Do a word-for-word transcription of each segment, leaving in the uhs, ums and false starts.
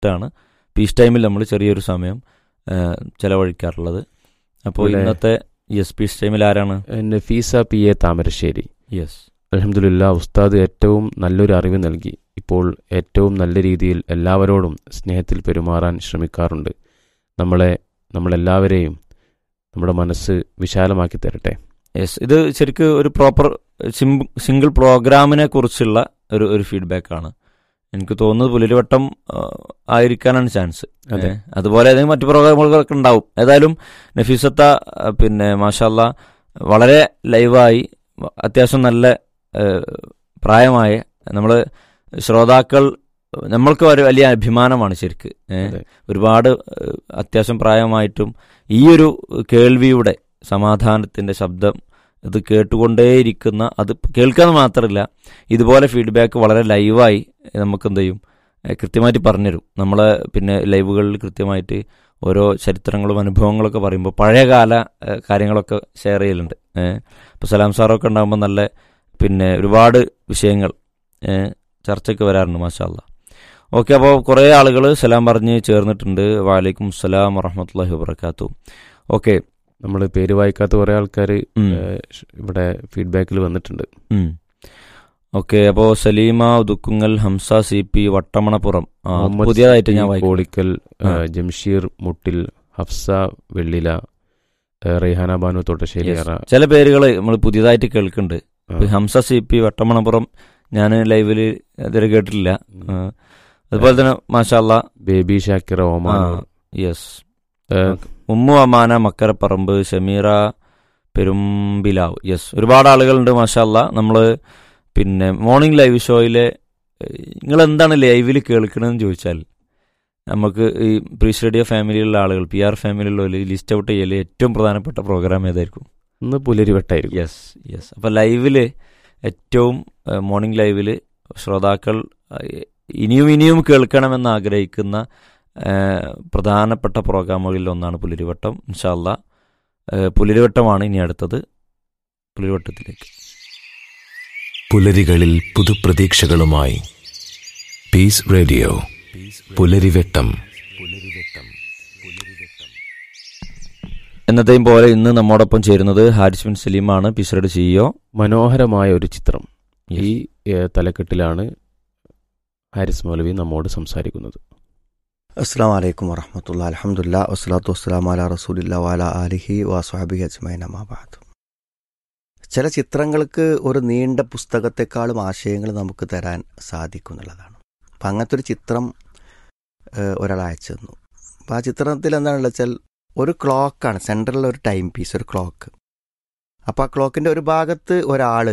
ഇഷ്ടമാണ്. പീസ് ടൈമിൽ നമ്മൾ ചെറിയൊരു സമയം ചിലവഴിക്കാറുള്ളത്. അപ്പോൾ ഇന്നത്തെ യെസ് പീസ് ടൈമിൽ ആരാണ്? Nafeesa P A Thamarassery. Yes, അൽഹംദുലില്ലാ, ഉസ്താദ് ഏറ്റവും നല്ലൊരു അറിവ് നൽകി. ഇപ്പോൾ ഏറ്റവും നല്ല രീതിയിൽ എല്ലാവരോടും സ്നേഹത്തിൽ പെരുമാറാൻ ശ്രമിക്കാറുണ്ട്. നമ്മളെ നമ്മളെല്ലാവരെയും നമ്മുടെ മനസ്സ് വിശാലമാക്കി തരട്ടെ. യെസ്, ഇത് ശരിക്കും ഒരു പ്രോപ്പർ സിംഗിൾ പ്രോഗ്രാമിനെ കുറിച്ചുള്ള ഒരു ഒരു ഫീഡ്ബാക്കാണ്. എനിക്ക് തോന്നുന്നത് പുലരിവട്ടം ആയിരിക്കാനാണ് ചാൻസ്. അതുപോലെ ഏതെങ്കിലും മറ്റു പ്രോഗ്രാമുകളൊക്കെ ഉണ്ടാവും. ഏതായാലും നഫീസത്ത പിന്നെ മാഷാ അല്ലാ വളരെ ലൈവായി അത്യാവശ്യം നല്ല പ്രായമായ നമ്മൾ ശ്രോതാക്കൾ നമ്മൾക്ക് ഒരു വലിയ അഭിമാനമാണ് ശരിക്ക്. ഒരുപാട് അത്യാവശ്യം പ്രായമായിട്ടും ഈ ഒരു കേൾവിയുടെ സമാധാനത്തിൻ്റെ ശബ്ദം ഇത് കേട്ടുകൊണ്ടേയിരിക്കുന്ന, അത് കേൾക്കാന്ന് മാത്രമല്ല ഇതുപോലെ ഫീഡ്ബാക്ക് വളരെ ലൈവായി നമുക്ക് എന്ത് ചെയ്യും, കൃത്യമായിട്ട് പറഞ്ഞുതരും. നമ്മളെ പിന്നെ ലൈവുകളിൽ കൃത്യമായിട്ട് ഓരോ ചരിത്രങ്ങളും അനുഭവങ്ങളൊക്കെ പറയുമ്പോൾ പഴയകാല കാര്യങ്ങളൊക്കെ ഷെയർ ചെയ്യലുണ്ട്. ഇപ്പോൾ സലാം സാറൊക്കെ ഉണ്ടാകുമ്പോൾ നല്ല പിന്നെ ഒരുപാട് വിഷയങ്ങൾ ചർച്ചയ്ക്ക് വരാറുണ്ട്. മാഷാ അല്ലാ. ഓക്കെ, അപ്പോൾ കുറേ ആളുകൾ സലാം പറഞ്ഞ് ചേർന്നിട്ടുണ്ട്. വഅലൈക്കും അസ്സലാം വറഹ്മത്തുള്ളാഹി വബറകാതുഹു. ഓക്കെ, നമ്മൾ പേര് വായിക്കാത്ത കുറേ ആൾക്കാർ ഇവിടെ ഫീഡ്ബാക്കിൽ വന്നിട്ടുണ്ട്. ഓക്കെ, അപ്പോൾ സലീമ ഉദുക്കുങ്ങൽ, ഹംസ സി പി വട്ടമണപ്പുറം, പുതിയതായിട്ട് ഞാൻ കോളിക്കൽ, ജംഷീർ മുട്ടിൽ, ഹഫ്സ വെള്ളില, റെയ്ഹാന ബാനു തോട്ടശ്ശേരി. ചില പേരുകൾ നമ്മൾ പുതിയതായിട്ട് കേൾക്കുന്നുണ്ട്. ഹംസ സി പി വട്ടമണപ്പുറം ഞാൻ ലൈവിൽ ഇതുവരെ കേട്ടിട്ടില്ല. അതുപോലെ തന്നെ മാഷാ അല്ലാ baby Shakir Oman. Yes, Umm Amana Makkaraparamba, Shameera Perumpilavu. Yes, ഒരുപാട് ആളുകളുണ്ട്. മാഷാ അല്ലാ. നമ്മൾ പിന്നെ മോർണിംഗ് ലൈവ് ഷോയിലെ നിങ്ങൾ എന്താണ് ലൈവിൽ കേൾക്കണമെന്ന് ചോദിച്ചാൽ നമുക്ക് ഈ പ്രീസ് റേഡിയോ ഫാമിലിയിലുള്ള ആളുകൾ, പി ആർ ഫാമിലിയുള്ള ലിസ്റ്റ് ഔട്ട് ചെയ്യൽ ഏറ്റവും പ്രധാനപ്പെട്ട പ്രോഗ്രാം ഏതായിരിക്കും? ഇന്ന് പുലരിവട്ടായിരിക്കും. യെസ് യെസ് അപ്പോൾ ലൈവിൽ ഏറ്റവും മോർണിംഗ് ലൈവിൽ ശ്രോതാക്കൾ ഇനിയും ഇനിയും കേൾക്കണമെന്ന് ആഗ്രഹിക്കുന്ന പ്രധാനപ്പെട്ട പ്രോഗ്രാമുകളിൽ ഒന്നാണ് പുലരിവട്ടം. ഇൻഷാ അല്ലാ പുലരിവട്ടമാണ് ഇനി അടുത്തത്. പുലരിവട്ടത്തിലേക്ക് പുലരികളിൽ പുതുപ്രതീക്ഷകളുമായി പീസ് റേഡിയോ പുലരിവട്ടം. എന്നത്തെയും പോലെ ഇന്ന് നമ്മോടൊപ്പം ചേരുന്നത് Haris bin സലീമാണ്, piece radio CEO. മനോഹരമായ ഒരു ചിത്രം, ഈ തലക്കെട്ടിലാണ് ഹാരിസ് മൗലവി നമ്മോട് സംസാരിക്കുന്നത്. അസ്സലാമു അലൈക്കും വറഹ്മത്തുള്ളാഹി. അൽഹംദുലില്ലാഹി വസ്സലാത്തു വസ്സലാമു അലാ റസൂലില്ലാഹി വഅലാ ആലിഹി വസ്വഹ്ബിഹി അജ്മഈൻ. അമ്മാ ബഅദ്. ചില ചിത്രങ്ങൾക്ക് ഒരു നീണ്ട പുസ്തകത്തെക്കാളും ആശയങ്ങൾ നമുക്ക് തരാൻ സാധിക്കും എന്നുള്ളതാണ്. അപ്പം അങ്ങനത്തെ ഒരു ചിത്രം ഒരാൾ അയച്ചു തന്നു. അപ്പം ആ ചിത്രത്തിൽ എന്താണെന്ന് വെച്ചാൽ ഒരു ക്ലോക്കാണ്, സെൻട്രലിൽ ഒരു ടൈം പീസ്, ഒരു ക്ലോക്ക്. അപ്പോൾ ആ ക്ലോക്കിൻ്റെ ഒരു ഭാഗത്ത് ഒരാൾ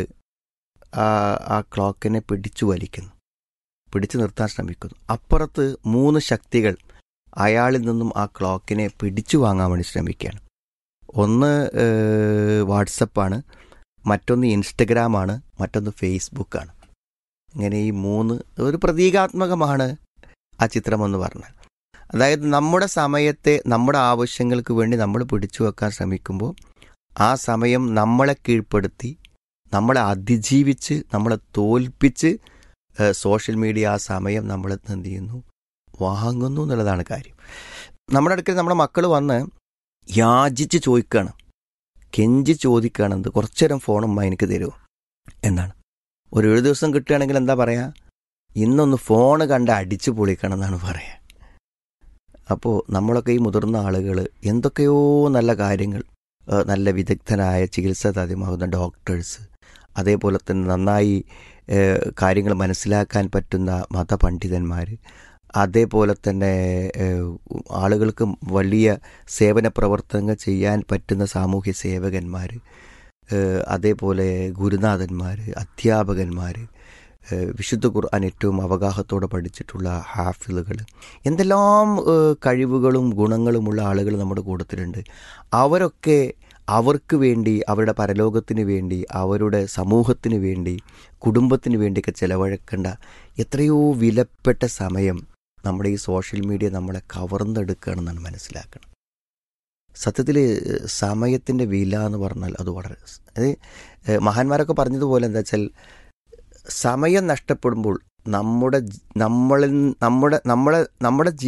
ആ ക്ലോക്കിനെ പിടിച്ചു വലിക്കുന്നു, പിടിച്ചു നിർത്താൻ ശ്രമിക്കുന്നു. അപ്പുറത്ത് മൂന്ന് ശക്തികൾ അയാളിൽ നിന്നും ആ ക്ലോക്കിനെ പിടിച്ചു വാങ്ങാൻ വേണ്ടി ശ്രമിക്കുകയാണ്. ഒന്ന് വാട്സപ്പാണ്, മറ്റൊന്ന് ഇൻസ്റ്റഗ്രാമാണ്, മറ്റൊന്ന് ഫേസ്ബുക്കാണ്. ഇങ്ങനെ ഈ മൂന്ന് ഒരു പ്രതീകാത്മകമാണ് ആ ചിത്രമെന്ന് പറഞ്ഞാൽ. അതായത് നമ്മുടെ സമയത്തെ നമ്മുടെ ആവശ്യങ്ങൾക്ക് വേണ്ടി നമ്മൾ പിടിച്ചു വെക്കാൻ ശ്രമിക്കുമ്പോൾ ആ സമയം നമ്മളെ കീഴ്പ്പെടുത്തി, നമ്മളെ അതിജീവിച്ച്, നമ്മളെ തോൽപ്പിച്ച് സോഷ്യൽ മീഡിയ ആ സമയം നമ്മൾ എന്ത് ചെയ്യുന്നു, വാങ്ങുന്നു എന്നുള്ളതാണ് കാര്യം. നമ്മുടെ അടുക്കൽ നമ്മുടെ മക്കൾ വന്ന് യാചിച്ച് ചോദിക്കുകയാണ്, കെഞ്ചി ചോദിക്കുകയാണ്, എന്ത് കുറച്ചു നേരം ഫോണുമ്മ എനിക്ക് തരുമോ എന്നാണ്. ഒരു ഏഴു ദിവസം കിട്ടുകയാണെങ്കിൽ എന്താ പറയുക, ഇന്നൊന്ന് ഫോണ് കണ്ട് അടിച്ചു പൊളിക്കണം എന്നാണ് പറയുക. അപ്പോൾ നമ്മളൊക്കെ ഈ മുതിർന്ന ആളുകൾ എന്തൊക്കെയോ നല്ല കാര്യങ്ങൾ, നല്ല വിദഗ്ധനായ ചികിത്സ സാധ്യമാകുന്ന ഡോക്ടേഴ്സ്, അതേപോലെ തന്നെ നന്നായി കാര്യങ്ങൾ മനസ്സിലാക്കാൻ പറ്റുന്ന മതപണ്ഡിതന്മാർ, അതേപോലെ തന്നെ ആളുകൾക്ക് വലിയ സേവന പ്രവർത്തനങ്ങൾ ചെയ്യാൻ പറ്റുന്ന സാമൂഹ്യ സേവകന്മാർ, അതേപോലെ ഗുരുനാഥന്മാർ, അധ്യാപകന്മാർ, വിശുദ്ധ ഖുർആൻ ഏറ്റവും അവഗാഹത്തോടെ പഠിച്ചിട്ടുള്ള ഹാഫിളുകൾ, എന്തെല്ലാം കഴിവുകളും ഗുണങ്ങളുമുള്ള ആളുകൾ നമ്മുടെ കൂട്ടത്തിലുണ്ട്. അവരൊക്കെ അവർക്ക് വേണ്ടി, അവരുടെ പരലോകത്തിന് വേണ്ടി, അവരുടെ സമൂഹത്തിന് വേണ്ടി, കുടുംബത്തിന് വേണ്ടിയൊക്കെ ചിലവഴിക്കേണ്ട എത്രയോ വിലപ്പെട്ട സമയം നമ്മുടെ ഈ സോഷ്യൽ മീഡിയ നമ്മളെ കവർന്നെടുക്കുകയാണെന്നാണ് മനസ്സിലാക്കണം. സത്യത്തിൽ സമയത്തിൻ്റെ വില എന്ന് പറഞ്ഞാൽ അത് വളരെ, അത് മഹാന്മാരൊക്കെ പറഞ്ഞതുപോലെ എന്താ വെച്ചാൽ, സമയം നഷ്ടപ്പെടുമ്പോൾ നമ്മുടെ നമ്മളിൽ നമ്മുടെ നമ്മളെ നമ്മുടെ